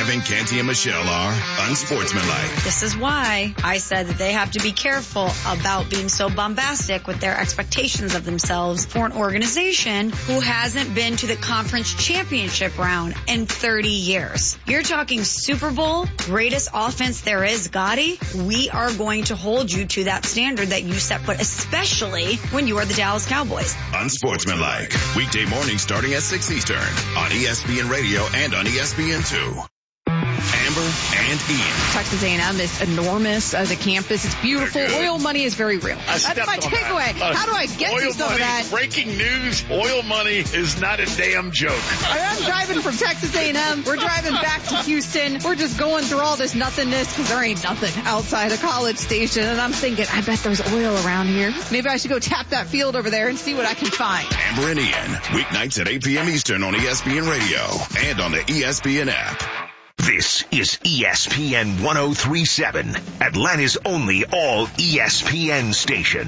Kevin, Canty, and Michelle are unsportsmanlike. This is why I said that they have to be careful about being so bombastic with their expectations of themselves for an organization who hasn't been to the conference championship round in 30 years. You're talking Super Bowl, greatest offense there is, Gotti. We are going to hold you to that standard that you set foot, especially when you are the Dallas Cowboys. Unsportsmanlike. Weekday morning starting at 6 Eastern on ESPN Radio and on ESPN2. Amber and Ian. Texas A&M is enormous as a campus. It's beautiful. Oil money is very real. That's my takeaway. How do I get to some of that? Breaking news, oil money is not a damn joke. I'm driving from Texas A&M. We're driving back to Houston. We're just going through all this nothingness because there ain't nothing outside of College Station. And I'm thinking, I bet there's oil around here. Maybe I should go tap that field over there and see what I can find. Amber and Ian, weeknights at 8 p.m. Eastern on ESPN Radio and on the ESPN app. This is ESPN 1037, Atlanta's only all ESPN station.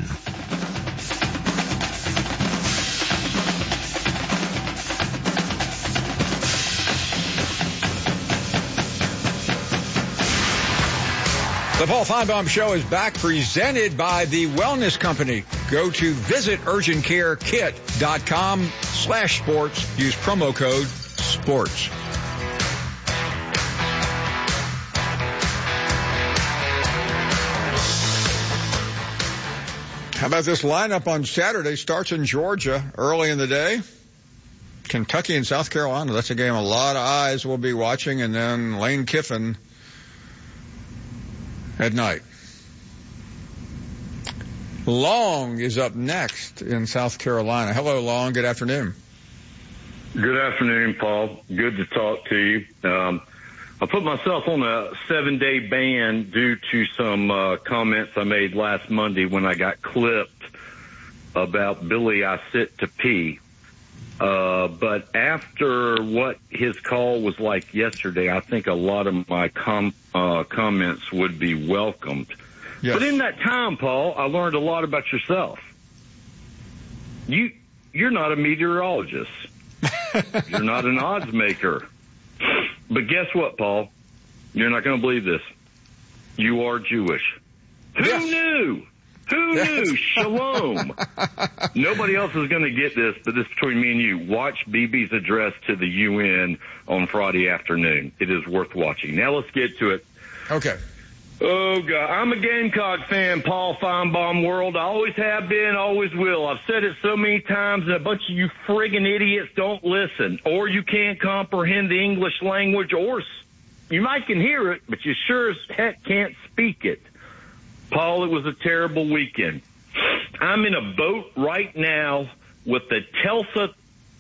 The Paul Feinbaum Show is back, presented by the Wellness Company. Go to visiturgentcarekit.com/sports. Use promo code SPORTS. How about this lineup on Saturday? Starts in Georgia early in the day. Kentucky and South Carolina. That's a game a lot of eyes will be watching. And then Lane Kiffin at night. Long is up next in South Carolina. Hello, Long. Good afternoon. Good afternoon, Paul. Good to talk to you. I put myself on a 7-day ban due to some comments I made last Monday when I got clipped about Billy I Sit to Pee. But after what his call was like yesterday, I think a lot of my comments would be welcomed. Yes. But in that time, Paul, I learned a lot about yourself. You're not a meteorologist. You're not an odds maker. But guess what, Paul? You're not going to believe this. You are Jewish. Who knew? Who knew? Shalom. Nobody else is going to get this, but this is between me and you. Watch Bibi's address to the UN on Friday afternoon. It is worth watching. Now let's get to it. Okay. Oh, God. I'm a Gamecock fan, Paul Feinbaum world. I always have been, always will. I've said it so many times, and a bunch of you friggin' idiots don't listen. Or you can't comprehend the English language, or you might can hear it, but you sure as heck can't speak it. Paul, it was a terrible weekend. I'm in a boat right now with the Tulsa,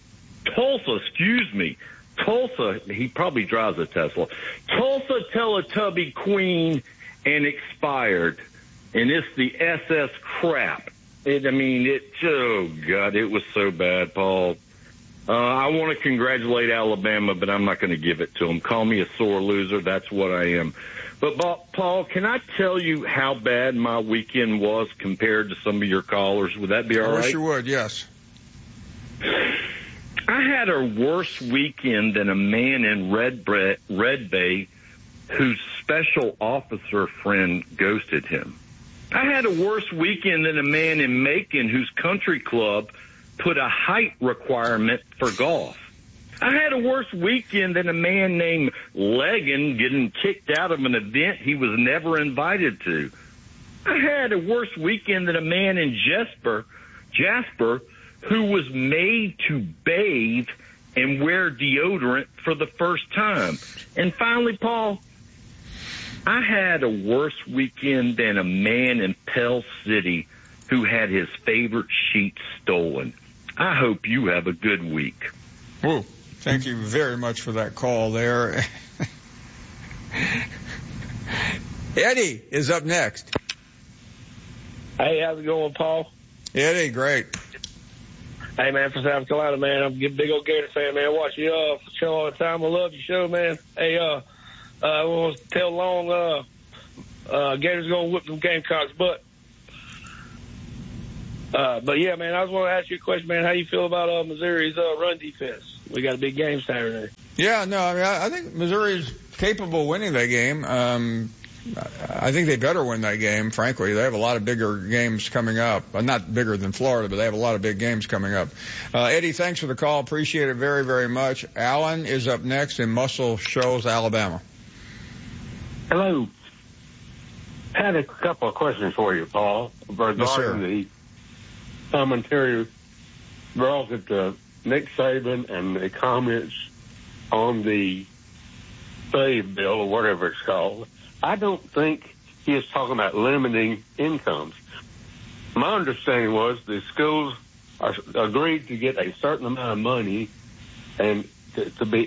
he probably drives a Tesla, Tulsa Teletubby Queen and expired. And it's the SS crap. Oh, God, it was so bad, Paul. I want to congratulate Alabama, but I'm not going to give it to them. Call me a sore loser. That's what I am. But, Paul, can I tell you how bad my weekend was compared to some of your callers? Would that be all right? I wish you would, yes. I had a worse weekend than a man in Red Bay whose special officer friend ghosted him. I had a worse weekend than a man in Macon whose country club put a height requirement for golf. I had a worse weekend than a man named Legan getting kicked out of an event he was never invited to. I had a worse weekend than a man in Jasper who was made to bathe and wear deodorant for the first time. And finally, Paul, I had a worse weekend than a man in Pell City who had his favorite sheet stolen. I hope you have a good week. Whoa. Thank you very much for that call there. Eddie is up next. Hey, how's it going, Paul? Eddie, great. Hey, man, from South Carolina, man. I'm a big old Gator fan, man. Watch your show all the time. I love your show, man. Hey, I want to tell Long Gators going to whip them Gamecocks' butt. But, yeah, man, I was going to ask you a question, man. How you feel about Missouri's run defense? We got a big game Saturday. Yeah, no, I mean, I think Missouri's capable of winning that game. I think they better win that game, frankly. They have a lot of bigger games coming up. Not bigger than Florida, but they have a lot of big games coming up. Eddie, thanks for the call. Appreciate it very, very much. Alan is up next in Muscle Shoals, Alabama. Hello. I had a couple of questions for you, Paul, regarding the commentary relative to Nick Saban and the comments on the SAVE bill or whatever it's called. I don't think he is talking about limiting incomes. My understanding was the schools are agreed to get a certain amount of money and to be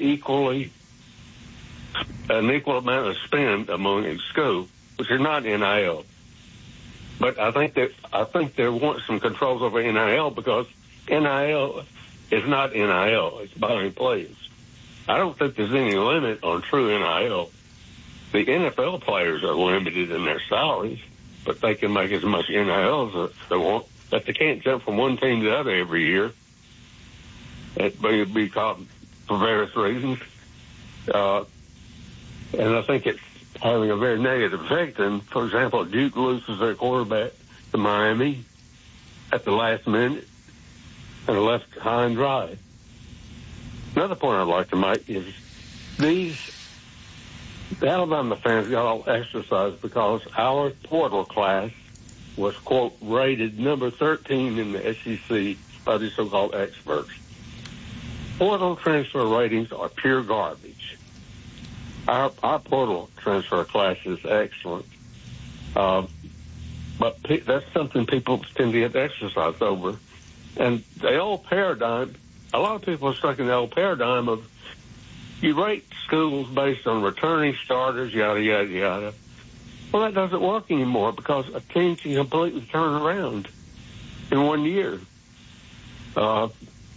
an equal amount of spend among each school, which is not NIL. But I think they want some controls over NIL because NIL is not NIL. It's buying players. I don't think there's any limit on true NIL. The NFL players are limited in their salaries, but they can make as much NIL as they want. But they can't jump from one team to the other every year. It may be caught for various reasons. And I think it's having a very negative effect. And, for example, Duke loses their quarterback to Miami at the last minute and are left high and dry. Another point I'd like to make is the Alabama fans got all exercised because our portal class was, quote, rated number 13 in the SEC by the so-called experts. Portal transfer ratings are pure garbage. Our portal transfer class is excellent. But that's something people tend to get exercised over. And the old paradigm, a lot of people are stuck in the old paradigm of you rate schools based on returning starters, yada, yada, yada. Well, that doesn't work anymore because a team can completely turn around in 1 year. I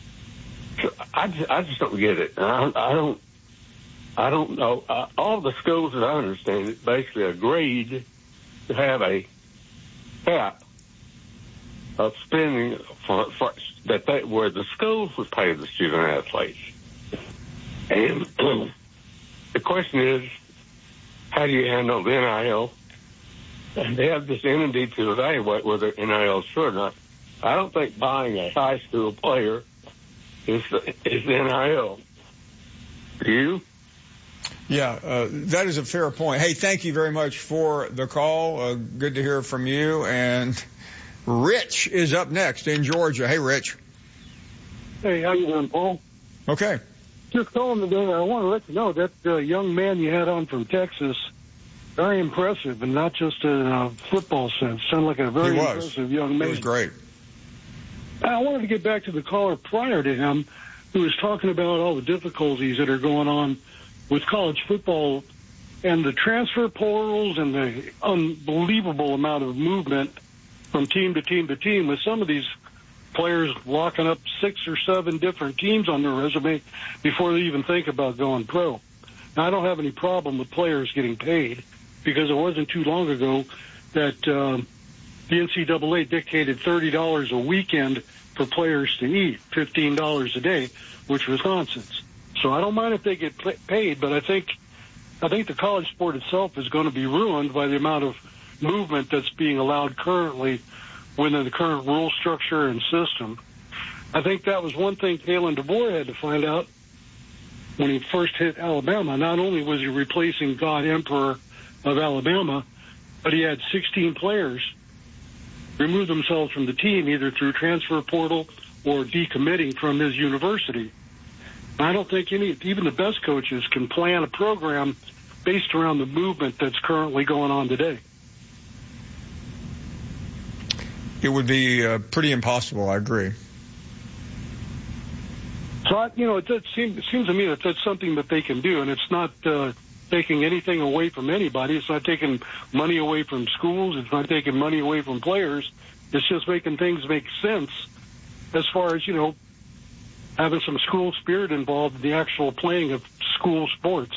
just don't get it. I don't know. All the schools that I understand it basically agreed to have a cap of spending where the schools would pay the student athletes. And the question is, how do you handle the NIL? And they have this entity to evaluate whether NIL is true or not. I don't think buying a high school player is NIL. Do you? Yeah, that is a fair point. Hey, thank you very much for the call. Good to hear from you. And Rich is up next in Georgia. Hey, Rich. Hey, how you doing, Paul? Okay. Just calling today. I want to let you know that young man you had on from Texas, very impressive, and not just in a football sense. Sounded like a very impressive young man. He was great. I wanted to get back to the caller prior to him who was talking about all the difficulties that are going on with college football and the transfer portals and the unbelievable amount of movement from team to team to team, with some of these players locking up 6 or 7 different teams on their resume before they even think about going pro. Now, I don't have any problem with players getting paid because it wasn't too long ago that the NCAA dictated $30 a weekend for players to eat, $15 a day, which was nonsense. So I don't mind if they get paid, but I think the college sport itself is going to be ruined by the amount of movement that's being allowed currently within the current rule structure and system. I think that was one thing Kalen DeBoer had to find out when he first hit Alabama. Not only was he replacing God Emperor of Alabama, but he had 16 players remove themselves from the team either through transfer portal or decommitting from his university. I don't think even the best coaches can plan a program based around the movement that's currently going on today. It would be pretty impossible. I agree. So, it seems to me that that's something that they can do, and it's not taking anything away from anybody. It's not taking money away from schools. It's not taking money away from players. It's just making things make sense as far as, having some school spirit involved in the actual playing of school sports.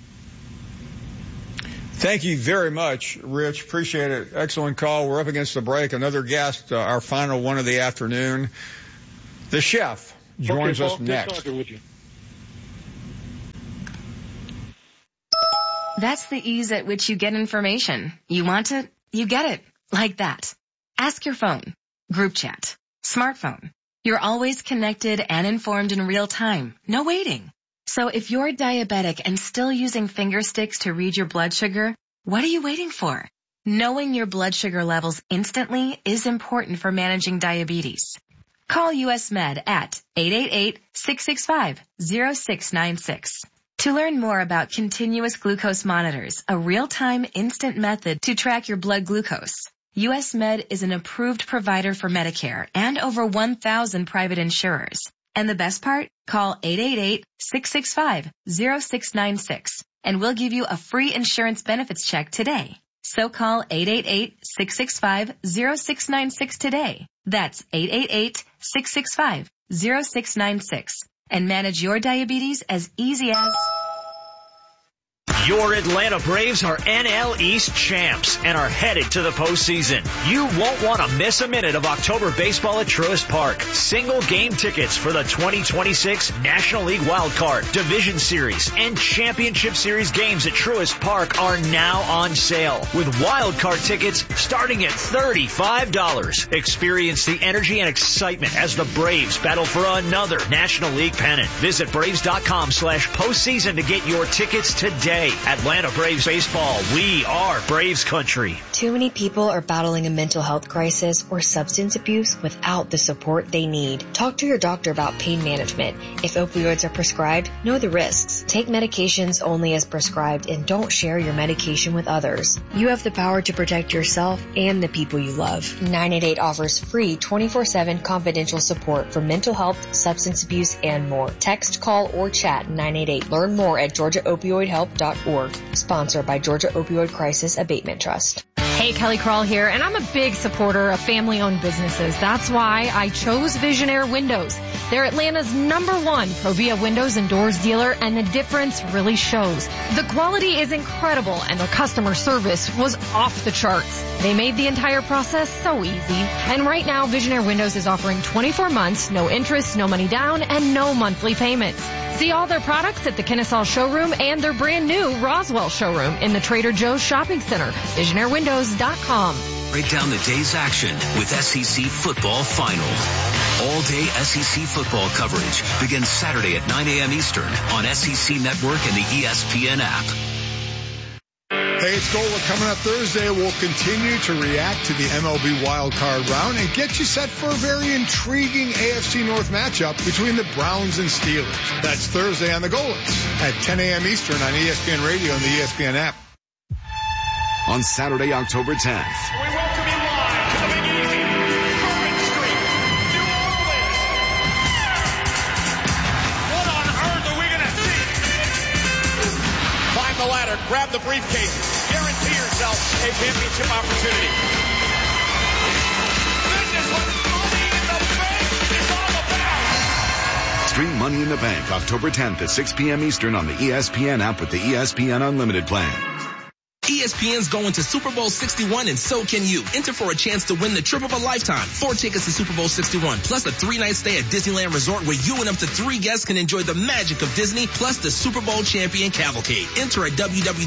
Thank you very much, Rich. Appreciate it. Excellent call. We're up against the break. Another guest, our final one of the afternoon. The chef joins us next. Good talking with you. That's the ease at which you get information. You want it, you get it. Like that. Ask your phone. Group chat. Smartphone. You're always connected and informed in real time. No waiting. So if you're diabetic and still using finger sticks to read your blood sugar, what are you waiting for? Knowing your blood sugar levels instantly is important for managing diabetes. Call US Med at 888-665-0696. To learn more about continuous glucose monitors, a real-time instant method to track your blood glucose. US Med is an approved provider for Medicare and over 1,000 private insurers. And the best part? Call 888-665-0696 and we'll give you a free insurance benefits check today. So call 888-665-0696 today. That's 888-665-0696 and manage your diabetes as easy as... Your Atlanta Braves are NL East champs and are headed to the postseason. You won't want to miss a minute of October baseball at Truist Park. Single game tickets for the 2026 National League Wild Card, Division Series, and Championship Series games at Truist Park are now on sale with Wild Card tickets starting at $35. Experience the energy and excitement as the Braves battle for another National League pennant. Visit Braves.com/postseason to get your tickets today. Atlanta Braves baseball. We are Braves country. Too many people are battling a mental health crisis or substance abuse without the support they need. Talk to your doctor about pain management. If opioids are prescribed, know the risks. Take medications only as prescribed and don't share your medication with others. You have the power to protect yourself and the people you love. 988 offers free 24/7 confidential support for mental health, substance abuse, and more. Text, call, or chat 988. Learn more at GeorgiaOpioidHelp.org. Sponsored by Georgia Opioid Crisis Abatement Trust. Hey, Kelly Crawl here, and I'm a big supporter of family-owned businesses. That's why I chose Visionaire Windows. They're Atlanta's #1 Provia windows and doors dealer, and the difference really shows. The quality is incredible, and their customer service was off the charts. They made the entire process so easy. And right now, Visionaire Windows is offering 24 months, no interest, no money down, and no monthly payments. See all their products at the Kennesaw showroom and their brand new Roswell showroom in the Trader Joe's Shopping Center. VisionaireWindows.com. Break down the day's action with SEC Football Final. All-day SEC football coverage begins Saturday at 9 a.m. Eastern on SEC Network and the ESPN app. Hey, it's Gola. Coming up Thursday, we'll continue to react to the MLB wildcard round and get you set for a very intriguing AFC North matchup between the Browns and Steelers. That's Thursday on the Golas at 10 a.m. Eastern on ESPN Radio and the ESPN app. On Saturday, October 10th. We welcome you live to the Big Easy, Bourbon Street, New Orleans. What on earth are we going to see? Climb the ladder, grab the briefcase, guarantee yourself a championship opportunity. This is what Money in the Bank is all about. Stream Money in the Bank October 10th at 6 p.m. Eastern on the ESPN app with the ESPN Unlimited plan. ESPN's going to Super Bowl 61 and so can you. Enter for a chance to win the trip of a lifetime. 4 tickets to Super Bowl 61 plus a 3-night stay at Disneyland Resort where you and up to 3 guests can enjoy the magic of Disney plus the Super Bowl champion cavalcade. Enter at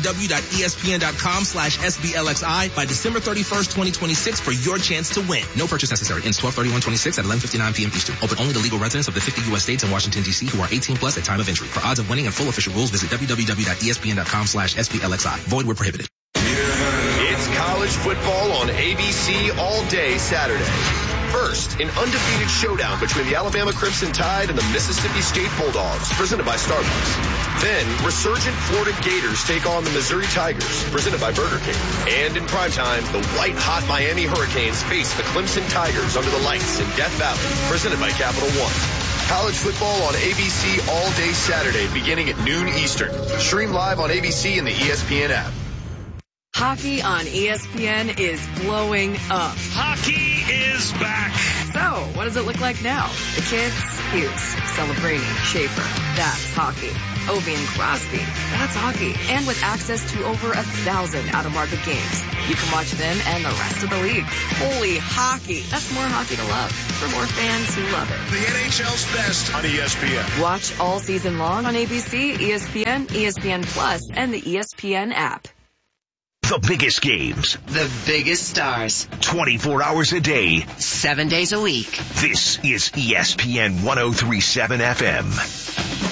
www.espn.com/SBLXI by December 31st, 2026 for your chance to win. No purchase necessary. Ends 12/31/26 at 11:59 p.m. Eastern. Open only to legal residents of the 50 U.S. states and Washington, D.C. who are 18 plus at time of entry. For odds of winning and full official rules, visit www.espn.com/SBLXI. Void where prohibited. It's college football on ABC all day Saturday. First, an undefeated showdown between the Alabama Crimson Tide and the Mississippi State Bulldogs, presented by Starbucks. Then, resurgent Florida Gators take on the Missouri Tigers, presented by Burger King. And in primetime, the white-hot Miami Hurricanes face the Clemson Tigers under the lights in Death Valley, presented by Capital One. College football on ABC all day Saturday, beginning at noon Eastern. Stream live on ABC and the ESPN app. Hockey on ESPN is blowing up. Hockey is back. So, what does it look like now? The kids Hughes, Celebrini, Schaefer, that's hockey. Ovi and Crosby, that's hockey. And with access to over 1,000 out-of-market games, you can watch them and the rest of the league. Holy hockey. That's more hockey to love for more fans who love it. The NHL's best on ESPN. Watch all season long on ABC, ESPN, ESPN Plus, and the ESPN app. The biggest games. The biggest stars. 24 hours a day. 7 days a week. This is ESPN 1037 FM.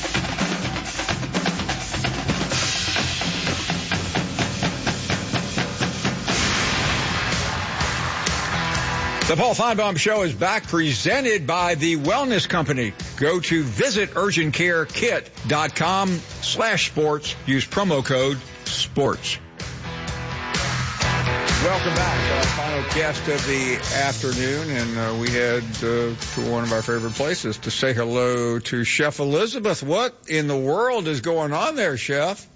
The Paul Feinbaum Show is back, presented by the Wellness Company. Go to visiturgentcarekit.com/sports. Use promo code SPORTS. Welcome back. Our final guest of the afternoon, and we head to one of our favorite places to say hello to Chef Elizabeth. What in the world is going on there, Chef?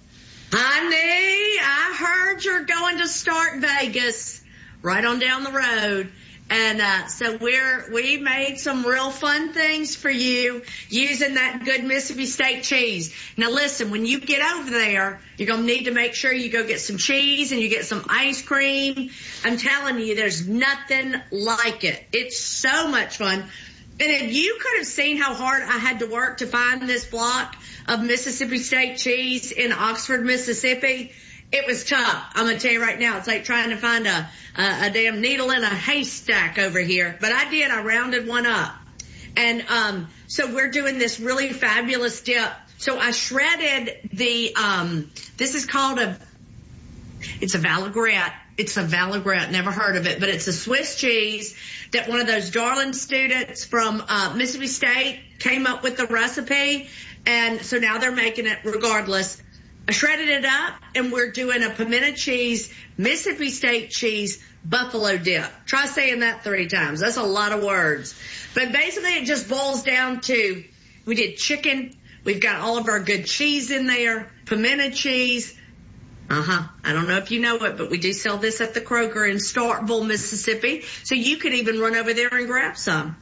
Honey, I heard you're going to start Vegas right on down the road. And so we made some real fun things for you using that good Mississippi State cheese. Now listen, when you get over there, you're going to need to make sure you go get some cheese and you get some ice cream. I'm telling you, there's nothing like it. It's so much fun. And if you could have seen how hard I had to work to find this block of Mississippi State cheese in Oxford, Mississippi, it was tough. I'm going to tell you right now, it's like trying to find a damn needle in a haystack over here. But I did. I rounded one up. And so we're doing this really fabulous dip. So I shredded the, this is called it's a vinaigrette. It's a vinaigrette. Never heard of it. But it's a Swiss cheese that one of those darling students from Mississippi State came up with the recipe. And so now they're making it regardless. I shredded it up, and we're doing a pimento cheese, Mississippi State cheese, buffalo dip. Try saying that 3 times. That's a lot of words. But basically it just boils down to, we did chicken. We've got all of our good cheese in there, pimento cheese. I don't know if you know it, but we do sell this at the Kroger in Starkville, Mississippi. So you could even run over there and grab some.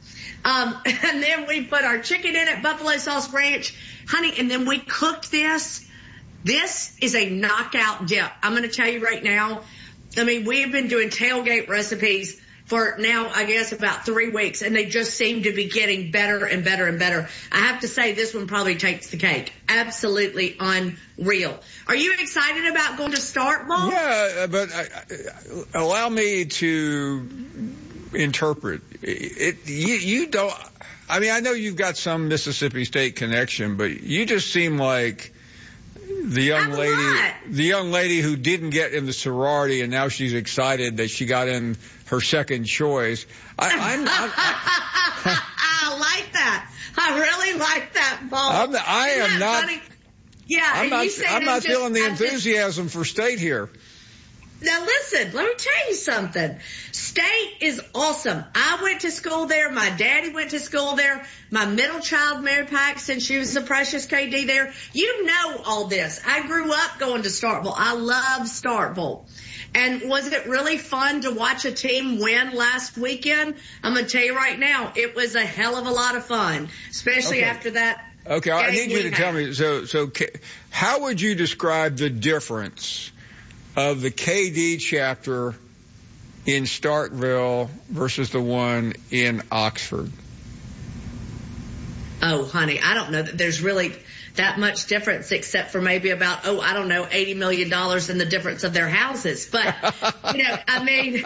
And then we put our chicken in it, buffalo sauce ranch, honey, and then we cooked this. This is a knockout dip. I'm going to tell you right now. I mean, we have been doing tailgate recipes for now, I guess, about 3 weeks, and they just seem to be getting better and better and better. I have to say this one probably takes the cake. Absolutely unreal. Are you excited about going to Starkville? Yeah, but allow me to interpret it. You don't. I mean, I know you've got some Mississippi State connection, but you just seem like the young lady who didn't get in the sorority, and now she's excited that she got in her second choice. I like that. I really like that, Paul. I am not. Funny? Yeah, I'm not feeling the enthusiasm for State here. Now listen, let me tell you something. State is awesome. I went to school there. My daddy went to school there. My middle child, Mary Paxton, she was the precious KD there. You know all this. I grew up going to Starkville. I love Starkville. And was it really fun to watch a team win last weekend? I'm going to tell you right now, it was a hell of a lot of fun, especially after that. Okay, I need you to tell me. So how would you describe the difference of the KD chapter in Starkville versus the one in Oxford? Oh, honey, I don't know that there's really that much difference except for maybe about, $80 million in the difference of their houses. But, I mean,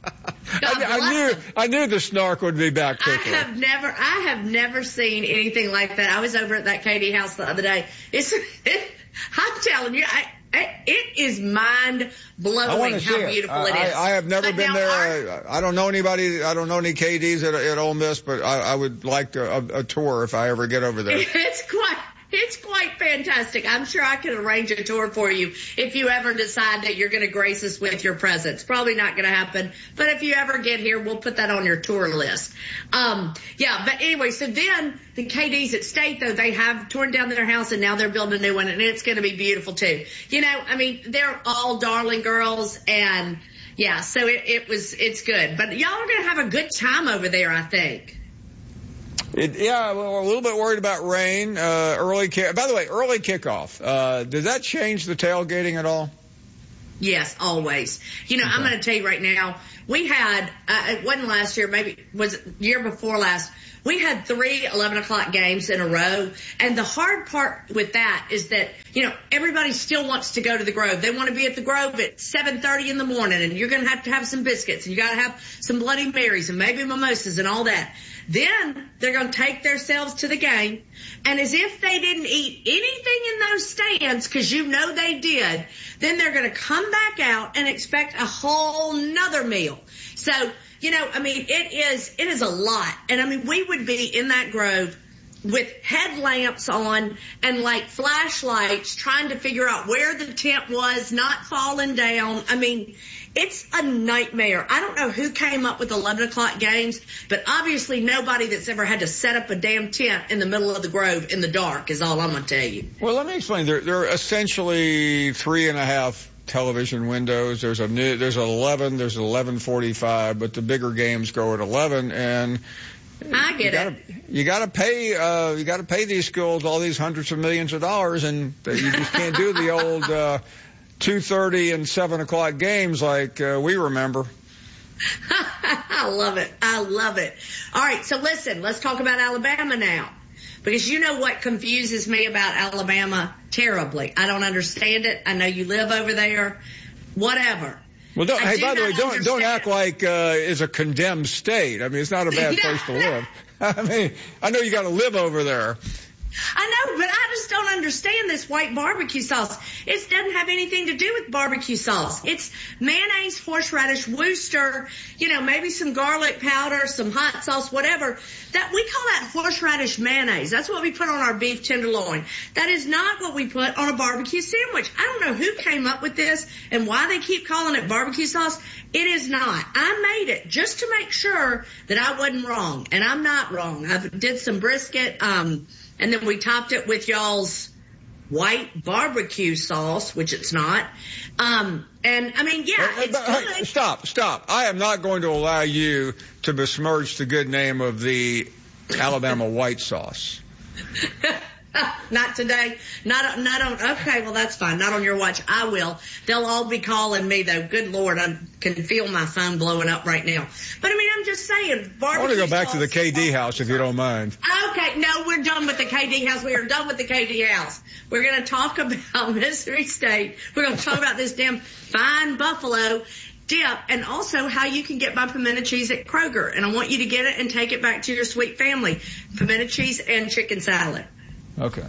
I knew the snark would be back quickly. I have never seen anything like that. I was over at that KD house the other day. I'm telling you, it is mind-blowing how beautiful it is. I have never been there. I don't know anybody. I don't know any KDs at Ole Miss, but I would like a tour if I ever get over there. It's quite fantastic. I'm sure I can arrange a tour for you if you ever decide that you're going to grace us with your presence. Probably not going to happen, but if you ever get here, we'll put that on your tour list. But anyway, so then the KDs at State, though, they have torn down their house and now they're building a new one, and it's going to be beautiful too. They're all darling girls, and yeah, so it's good. But y'all are going to have a good time over there, I think. Well, we're a little bit worried about rain. By the way, early kickoff. Does that change the tailgating at all? Yes, always. You know, okay. I'm going to tell you right now, we had, it wasn't last year, maybe it was year before last, we had 3 11 o'clock games in a row. And the hard part with that is that, you know, everybody still wants to go to the Grove. They want to be at the Grove at 7:30 in the morning, and you're going to have some biscuits, and you got to have some Bloody Marys and maybe mimosas and all that. Then they're going to take themselves to the game, and as if they didn't eat anything in those stands, because you know they did, then they're going to come back out and expect a whole nother meal. So, you know, I mean, it is a lot. And I mean, we would be in that Grove with headlamps on and like flashlights trying to figure out where the tent was, not falling down. I mean, it's a nightmare. I don't know who came up with 11 o'clock games, but obviously nobody that's ever had to set up a damn tent in the middle of the Grove in the dark is all I'm going to tell you. Well, let me explain. There are essentially 3.5 television windows. There's 11, there's 11:45, but the bigger games go at 11, and I get it. You got to pay these schools all these hundreds of millions of dollars, and you just can't do the old 2:30 and 7 o'clock games like we remember. I love it. I love it. All right, so listen, let's talk about Alabama now. Because you know what confuses me about Alabama terribly. I don't understand it. I know you live over there. Whatever. Well, by the way, don't act like it's a condemned state. I mean, it's not a bad place to live. I mean, I know you got to live over there. I know, but I just don't understand this white barbecue sauce. It doesn't have anything to do with barbecue sauce. It's mayonnaise, horseradish, Worcester, you know, maybe some garlic powder, some hot sauce, whatever. That we call that horseradish mayonnaise. That's what we put on our beef tenderloin. That is not what we put on a barbecue sandwich. I don't know who came up with this and why they keep calling it barbecue sauce. It is not. I made it just to make sure that I wasn't wrong, and I'm not wrong. I did some brisket, and then we topped it with y'all's white barbecue sauce, which it's not. And I mean, yeah, it's good. Hey, stop. I am not going to allow you to besmirch the good name of the Alabama white sauce. Not today. Not on, okay, well, that's fine. Not on your watch. I will. They'll all be calling me, though. Good Lord, I can feel my phone blowing up right now. But, I mean, I'm just saying. I want to go back to the KD house, if you don't mind. Okay, no, we're done with the KD house. We are done with the KD house. We're going to talk about Mississippi State. We're going to talk about this damn fine buffalo dip, and also how you can get my pimento cheese at Kroger. And I want you to get it and take it back to your sweet family. Pimento cheese and chicken salad. Okay.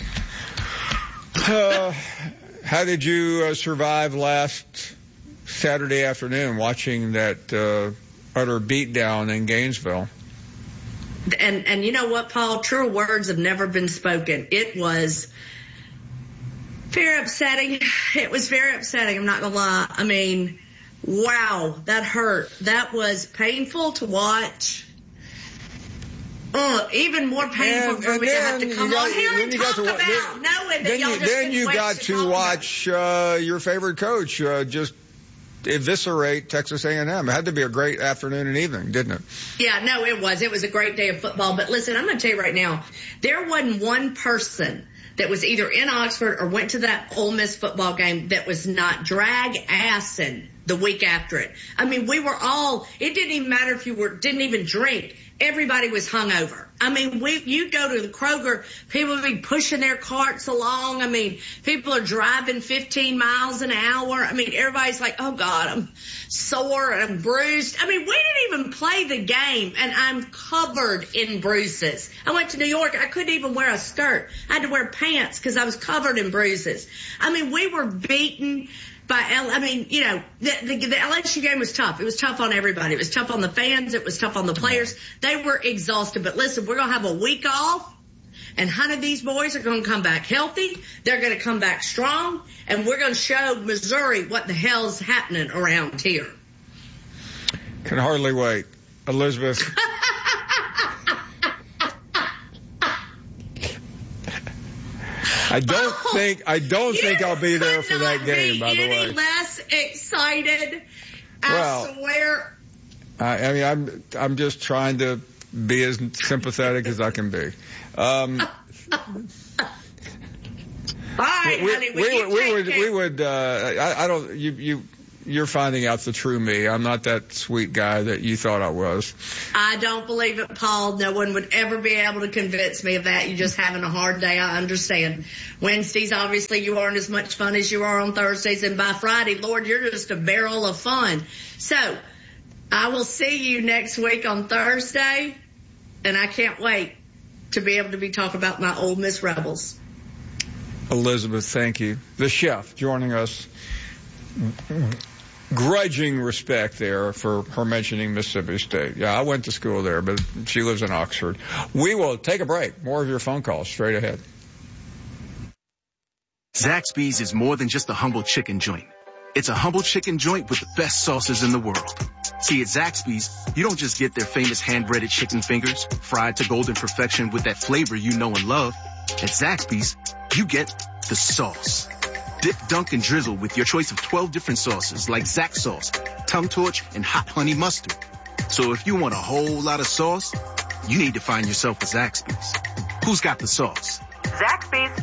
How did you survive last Saturday afternoon watching that utter beatdown in Gainesville? And you know what, Paul? True words have never been spoken. It was very upsetting. It was very upsetting. I'm not going to lie. I mean, wow, that hurt. That was painful to watch. Even more painful for me to have to come on here and talk about knowing that y'all just then you got to watch your favorite coach just eviscerate Texas A&M. It had to be a great afternoon and evening, didn't it? Yeah, no, it was. It was a great day of football. But listen, I'm going to tell you right now, there wasn't one person that was either in Oxford or went to that Ole Miss football game that was not drag-assing the week after it. I mean, we were all, it didn't even matter if you didn't even drink. Everybody was hungover. I mean, you go to the Kroger, people would be pushing their carts along. I mean, people are driving 15 miles an hour. I mean, everybody's like, oh God, I'm sore and I'm bruised. I mean, we didn't even play the game and I'm covered in bruises. I went to New York. I couldn't even wear a skirt. I had to wear pants because I was covered in bruises. I mean, we were beaten I mean, you know, the LSU game was tough. It was tough on everybody. It was tough on the fans. It was tough on the players. They were exhausted. But listen, we're going to have a week off, and 100 of these boys are going to come back healthy. They're going to come back strong, and we're going to show Missouri what the hell's happening around here. Can hardly wait. Elizabeth. I don't think I'll be there for that game, by the way. Any less excited? I swear. I mean, I'm just trying to be as sympathetic as I can be. All right, honey. We would. I don't. You're finding out the true me. I'm not that sweet guy that you thought I was. I don't believe it, Paul. No one would ever be able to convince me of that. You're just having a hard day. I understand. Wednesdays, obviously, you aren't as much fun as you are on Thursdays. And by Friday, Lord, you're just a barrel of fun. So I will see you next week on Thursday. And I can't wait to be able to be talking about my Ole Miss Rebels. Elizabeth, thank you. The chef joining us. Grudging respect there for her mentioning Mississippi State. Yeah, I went to school there, but she lives in Oxford. We will take a break. More of your phone calls straight ahead. Zaxby's is more than just a humble chicken joint. It's a humble chicken joint with the best sauces in the world. See, at Zaxby's, you don't just get their famous hand-breaded chicken fingers, fried to golden perfection with that flavor you know and love. At Zaxby's, you get the sauce. Dip, dunk, and drizzle with your choice of 12 different sauces like Zax sauce, Tum Torch, and hot honey mustard. So if you want a whole lot of sauce, you need to find yourself a Zaxby's. Who's got the sauce? Zaxby's.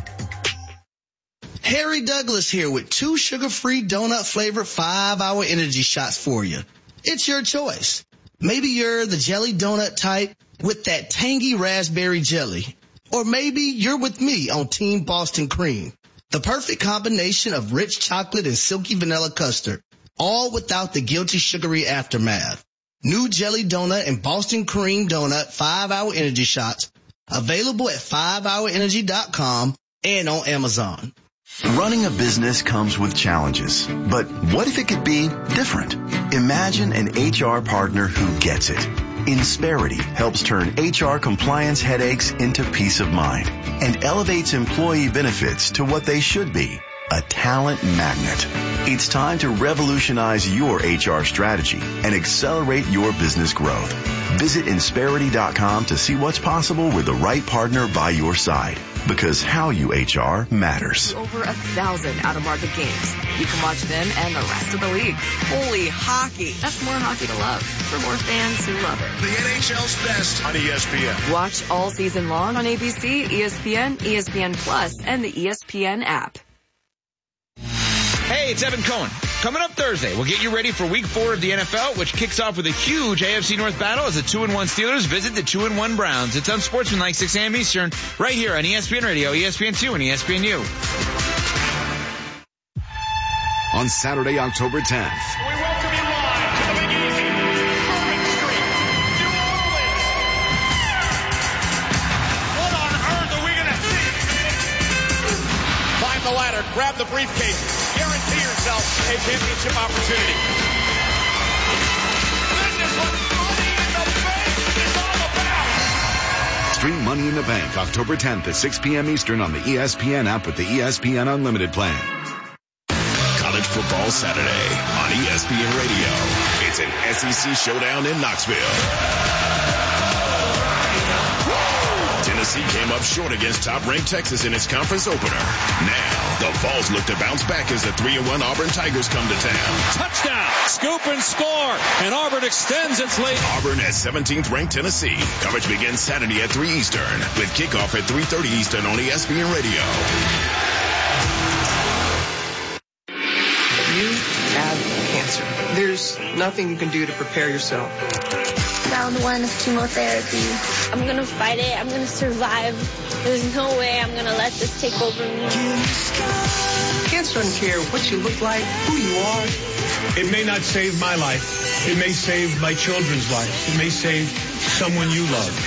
Harry Douglas here with 2 sugar-free donut-flavored 5-hour energy shots for you. It's your choice. Maybe you're the jelly donut type with that tangy raspberry jelly. Or maybe you're with me on Team Boston Cream. The perfect combination of rich chocolate and silky vanilla custard, all without the guilty sugary aftermath. New jelly donut and Boston cream donut 5-hour energy shots, available at 5hourenergy.com and on Amazon. Running a business comes with challenges, but what if it could be different? Imagine an HR partner who gets it. Insperity helps turn HR compliance headaches into peace of mind and elevates employee benefits to what they should be, a talent magnet. It's time to revolutionize your HR strategy and accelerate your business growth. Visit Insperity.com to see what's possible with the right partner by your side. Because how you HR matters. Over 1,000 out-of-market games. You can watch them and the rest of the league. Holy hockey. That's more hockey to love for more fans who love it. The NHL's best on ESPN. Watch all season long on ABC, ESPN, ESPN Plus, and the ESPN app. Hey, it's Evan Cohen. Coming up Thursday, we'll get you ready for Week 4 of the NFL, which kicks off with a huge AFC North battle as the 2-1 Steelers visit the 2-1 Browns. It's Unsportsmanlike 6 a.m. Eastern, right here on ESPN Radio, ESPN2, and ESPNU. On Saturday, October 10th. We welcome you live to the Big Easy, Bourbon Street, New Orleans. What on earth are we going to see? Climb the ladder, grab the briefcase, guarantee yourself a championship opportunity. This is what Money in the Bank is all about. Stream Money in the Bank October 10th at 6 p.m. Eastern on the ESPN app with the ESPN Unlimited plan. College Football Saturday on ESPN Radio. It's an SEC showdown in Knoxville. Tennessee came up short against top-ranked Texas in its conference opener. Now, the Vols look to bounce back as the 3-1 Auburn Tigers come to town. Touchdown, scoop and score, and Auburn extends its lead. Auburn has 17th ranked Tennessee. Coverage begins Saturday at 3 Eastern with kickoff at 3:30 Eastern on ESPN Radio. You have cancer. There's nothing you can do to prepare yourself. Round 1 of chemotherapy. I'm going to fight it. I'm going to survive. There's no way I'm going to let this take over me. Cancer doesn't care what you look like, who you are. It may not save my life. It may save my children's lives. It may save someone you love.